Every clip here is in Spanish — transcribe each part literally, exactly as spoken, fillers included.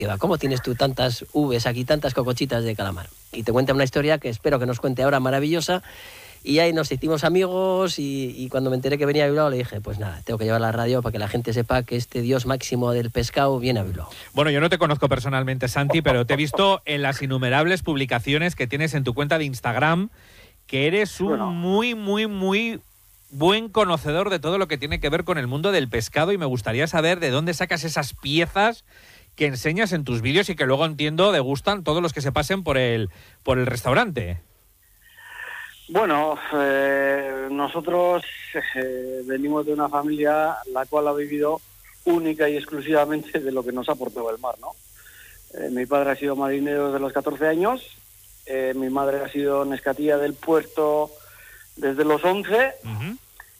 ¿Cómo tienes tú tantas uves aquí, tantas cocochitas de calamar? Y te cuenta una historia que espero que nos cuente ahora, maravillosa. Y ahí nos hicimos amigos y, y cuando me enteré que venía a Bilbao le dije, pues nada, tengo que llevar la radio para que la gente sepa que este dios máximo del pescado viene a Bilbao. Bueno, yo no te conozco personalmente, Santi, pero te he visto en las innumerables publicaciones que tienes en tu cuenta de Instagram, que eres un Bueno. muy, muy, muy buen conocedor de todo lo que tiene que ver con el mundo del pescado y me gustaría saber de dónde sacas esas piezas que enseñas en tus vídeos y que luego entiendo degustan todos los que se pasen por el, por el restaurante. Bueno, eh, nosotros eh, venimos de una familia la cual ha vivido única y exclusivamente de lo que nos ha aportado el mar, ¿no? Eh, mi padre ha sido marinero desde los catorce años, eh, mi madre ha sido nescatilla del puerto desde los once, Uh-huh.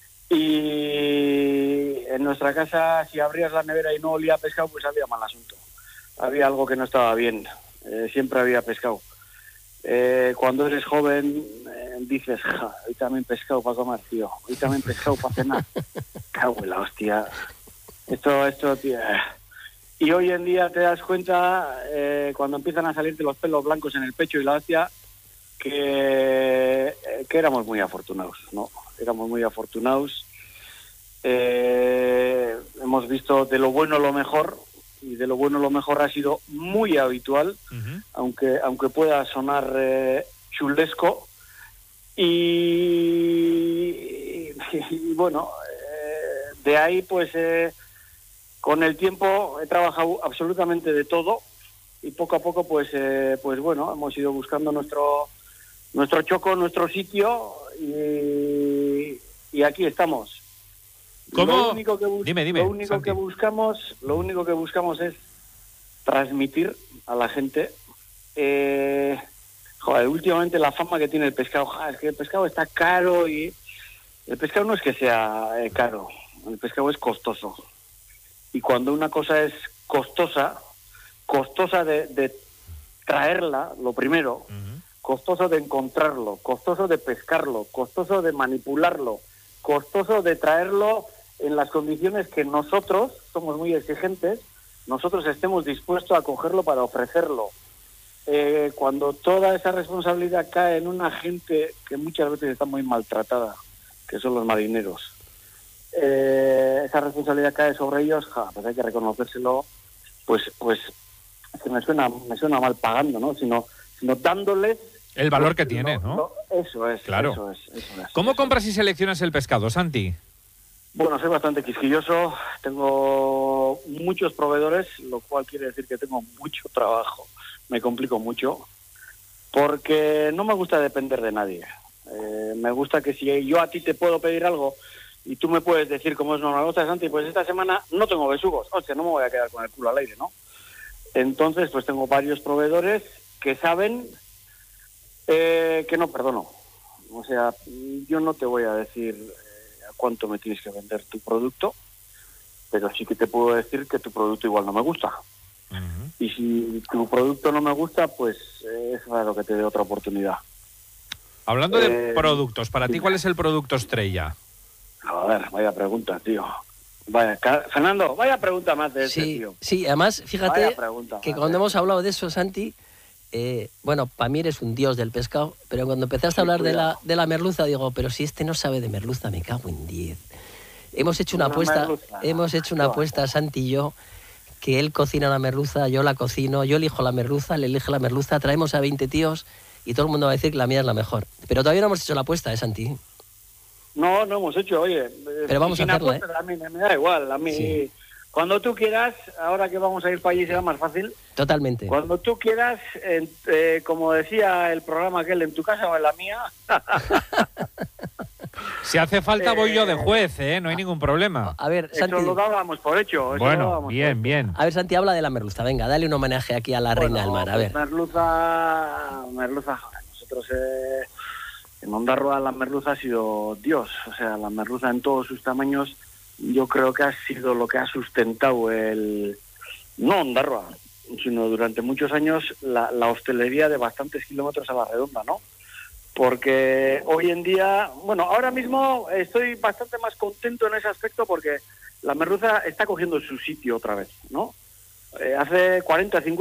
y en nuestra casa, si abrías la nevera y no olía a pescado, pues había mal asunto. Había algo que no estaba bien, eh, siempre había pescado. Eh, cuando eres joven eh, dices, ja, hoy también pescado para comer, tío, hoy también pescado para cenar. Cago en la hostia. Esto, esto, tío. Y hoy en día te das cuenta, eh, cuando empiezan a salirte los pelos blancos en el pecho y la hostia, que, eh, que éramos muy afortunados, ¿no? Éramos muy afortunados. Eh, hemos visto de lo bueno lo mejor, y de lo bueno lo mejor ha sido muy habitual, Uh-huh. aunque aunque pueda sonar eh, chulesco. Y, y bueno, eh, de ahí pues eh, con el tiempo he trabajado absolutamente de todo y poco a poco pues eh, pues bueno, hemos ido buscando nuestro nuestro choco, nuestro sitio y, y aquí estamos. ¿Cómo? Lo único que bus- Dime, dime, lo único Santi. que buscamos, lo único que buscamos es transmitir a la gente, eh, joder, últimamente la fama que tiene el pescado, joder, es que el pescado está caro, y el pescado no es que sea eh, caro, el pescado es costoso. Y cuando una cosa es costosa, costosa de, de traerla, lo primero, Uh-huh. costoso de encontrarlo, costoso de pescarlo, costoso de manipularlo, costoso de traerlo en las condiciones que nosotros, somos muy exigentes, nosotros estemos dispuestos a cogerlo para ofrecerlo. Eh, cuando toda esa responsabilidad cae en una gente que muchas veces está muy maltratada, que son los marineros, eh, esa responsabilidad cae sobre ellos, ja, pues hay que reconocérselo, pues pues es que me suena, me suena mal pagando, ¿no? Sino, sino dándoles El valor que lo- tiene, lo- ¿no? lo- eso es, Claro. eso es, eso es. ¿Cómo Eso compras y seleccionas el pescado, Santi? Bueno, soy bastante quisquilloso, tengo muchos proveedores, lo cual quiere decir que tengo mucho trabajo, me complico mucho, porque no me gusta depender de nadie. Eh, me gusta que si yo a ti te puedo pedir algo y tú me puedes decir, como es normal, ostras, Santi, pues esta semana no tengo besugos, hostia, no me voy a quedar con el culo al aire, ¿no? Entonces, pues tengo varios proveedores que saben eh, que no perdono. O sea, yo no te voy a decir eh, a cuánto me tienes que vender tu producto, pero sí que te puedo decir que tu producto igual no me gusta. Uh-huh. Y si tu producto no me gusta, pues eh, es raro que te dé otra oportunidad. Hablando de Eh, productos, para ti, ¿cuál es el producto estrella? A ver, vaya pregunta, tío. Vaya, Ca- Fernando, vaya pregunta más de este, Sí, tío. sí, además, fíjate Vaya pregunta que más, cuando eh. hemos hablado de eso, Santi, eh, bueno, para mí eres un dios del pescado, pero cuando empezaste Sí, a hablar de la, cuidado. de la merluza, digo, pero si este no sabe de merluza, me cago en diez. Hemos hecho una Una apuesta, merluza. hemos hecho una Qué apuesta, Santi y yo, que él cocina la merluza, yo la cocino, yo elijo la merluza, él elige la merluza, traemos a veinte tíos y todo el mundo va a decir que la mía es la mejor. Pero todavía no hemos hecho la apuesta, ¿eh, Santi? No, no hemos hecho, oye. Pero vamos a sin hacerlo, apuestas, a mí me, me da igual. A mí, Sí. cuando tú quieras, ahora que vamos a ir para allí será más fácil. Totalmente. Cuando tú quieras, en- eh, como decía el programa aquel, en tu casa o en la mía. Si hace falta voy yo de Eh, juez, ¿eh? No hay ningún problema. A ver, Santi, Eso lo dábamos por hecho. eso lo Bueno, dábamos por bien, hecho. bien. a ver, Santi, habla de la merluza. Venga, dale un homenaje aquí a la Bueno, reina del mar, a ver. pues merluza, merluza, joder, nosotros eh, en Ondarroa la merluza ha sido Dios, o sea, la merluza en todos sus tamaños, yo creo que ha sido lo que ha sustentado el, no Ondarroa, sino durante muchos años la, la hostelería de bastantes kilómetros a la redonda, ¿no? Porque hoy en día, bueno, ahora mismo estoy bastante más contento en ese aspecto porque la merluza está cogiendo su sitio otra vez, ¿no? Eh, hace cuarenta, cincuenta